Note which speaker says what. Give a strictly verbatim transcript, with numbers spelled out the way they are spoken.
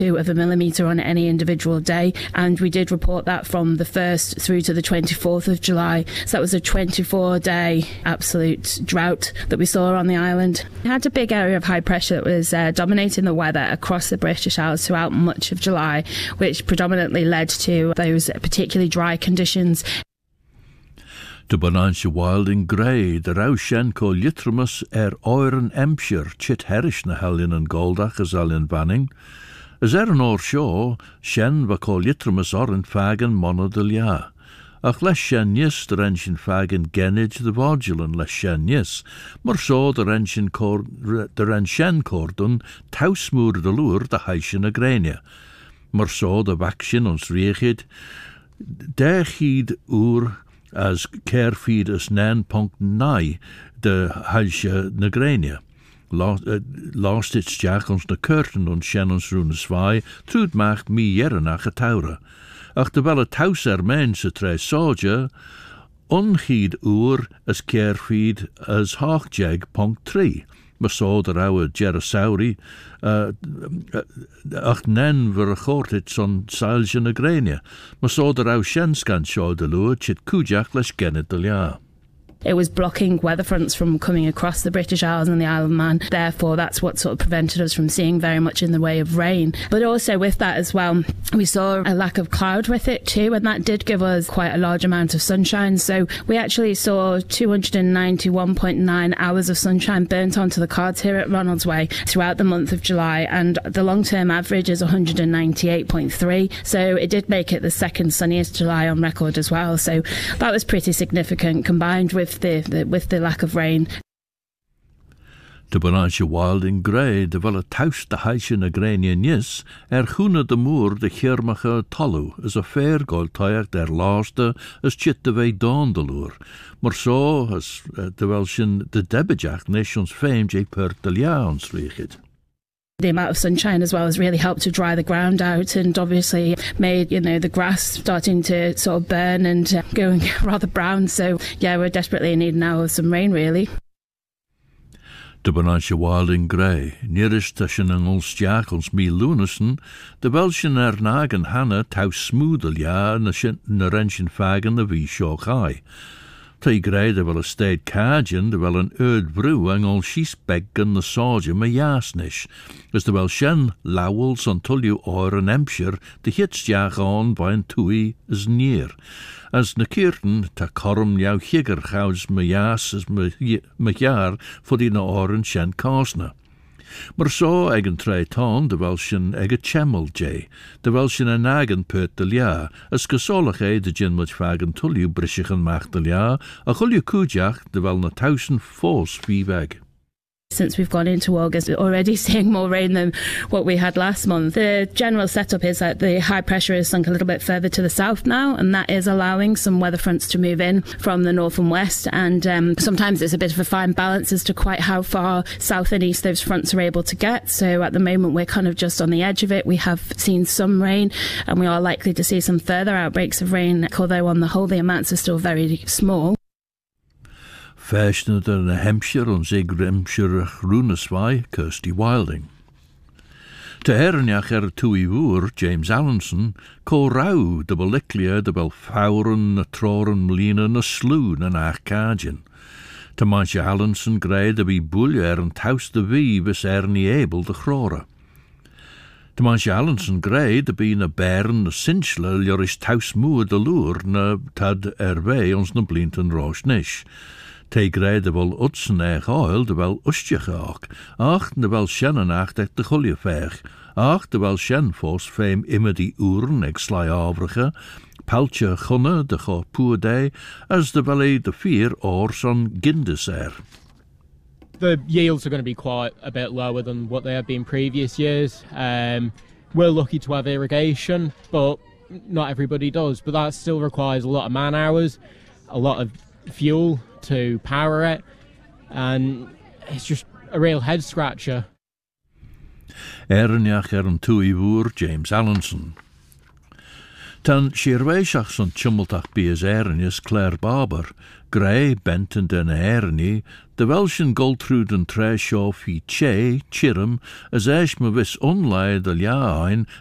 Speaker 1: of a millimetre on any individual day, and we did report that from the first through to the twenty-fourth of July. So that was a twenty-four day absolute drought that we saw on the island. We had a big area of high pressure that was uh, dominating the weather across the British Isles throughout much of July, which predominantly led to those particularly dry conditions.
Speaker 2: De Bonanche Wilding Grey, de rau shen co litramus er oiren Empshire, chit herish na helin and goldach as alin banning. As er an or show, shen va co litramus orint fagen mono de lia. Ach les shen nis der engine fagen genage the vodulan les shen nis, mar so der engine cor der en shen cordon tausmoer de loer de heishin a grenia. Mar so de vaccin ons riechid, der chied oer as care feed as nan punk nai de heisje na grenia. Lost, uh, lost its jack ons na curtain on Shannon's rune swy, trud macht mi jernach a taure. Ach de wel a taus er mense tre soldier, onchied oer as care feed as hawkjeg punk tree. Maar so der ouwe Jerasauri, uh, ach nen ver gort het son sailje na grenia. Maar so der ouwe Shenskan show de lure, chit kujak les gennet de ja.
Speaker 1: It was blocking weather fronts from coming across the British Isles and the Isle of Man. Therefore, that's what sort of prevented us from seeing very much in the way of rain. But also with that as well, we saw a lack of cloud with it too, and that did give us quite a large amount of sunshine. So we actually saw two hundred ninety-one point nine hours of sunshine burnt onto the cards here at Ronaldsway throughout the month of July, and the long-term average is one hundred ninety-eight point three. So it did make it the second sunniest July on record as well. So that was pretty significant, combined with The, the, with the lack of rain.
Speaker 2: De Bonanche Wilding Grey, de wel a taus de heisje na grenia nis, er groene de moer de chirmache tallu, as a fair goldtuig der laaste, as chit de wei dawn de loer. Maar so, as uh, de welschen de debejach nations fame je per de liaans riechit.
Speaker 1: The amount of sunshine as well has really helped to dry the ground out, and obviously made, you know, the grass starting to sort of burn and uh, going rather brown. So yeah, we're desperately in need now of some rain, really.
Speaker 2: De Bonanche Wilding Grey, nearest tussen en ons jaak ons mi lunassen, de welschen er nagen hanne tau smoedel ja na rensjen fagen de wie shogai. Ty grey de wel a steed cajun, de wel een eud brew en al schiesbeggen de soldier me jasnish, as de wel shen lowels on tulju or en Empshire, de hits jaag on by een tui as neer. As na keerten ta korm jou higger gauws me jas as me, me jaar voor die na oren shen kosna. Maar so egen tre ton de welschen ege chemmel jay, de welschen en agen pert de lia, as gesolig e de gin much fagen tulju brischigen macht de lia, a gulju kujach de wel na tausen fos viveg.
Speaker 1: Since we've gone into August, we're already seeing more rain than what we had last month. The general setup is that the high pressure is sunk a little bit further to the south now, and that is allowing some weather fronts to move in from the north and west. And um, sometimes it's a bit of a fine balance as to quite how far south and east those fronts are able to get. So at the moment, we're kind of just on the edge of it. We have seen some rain, and we are likely to see some further outbreaks of rain, although on the whole, the amounts are still very small.
Speaker 2: Fashioned in Hampshire on Zig Hampshire Runeswy, Kirsty Wilding. Te hernjach er tui woer, James Allenson, co rau de beliklia de bel fauren, na troren mlina, na sloe, na nach cajin. Te manche Allenson grei de bi bulje er en taus de wie bis er nie able de chrora. Te manche Allenson grei de bi na bern, na cinchla, joris taus moe de loer, na tad er wei ons na blinten roos nish. Te grei de wel utsen eich oil, de wel ustjege ook. Ach, de wel shennen acht echt de gulje veeg. Ach, de wel shen fos feim immer die uren ek sly avrige, paltje gunne de go poer day, as de wel de vier oors on gindes er.
Speaker 3: The yields are going to be quite a bit lower than what they have been previous years. Um, we're lucky to have irrigation, but not everybody does. But that still requires a lot of man hours, a lot of fuel to power it, and it's just a real head scratcher.
Speaker 2: Ernjach er een tui woer, James Allenson. Tan sirweisach son tumultach bias ernius Claire Barber, Gray benten den ernie, de Welschen Goldtrud en Treshaw fi che, chirum, as eich me wis onlai de ja ein,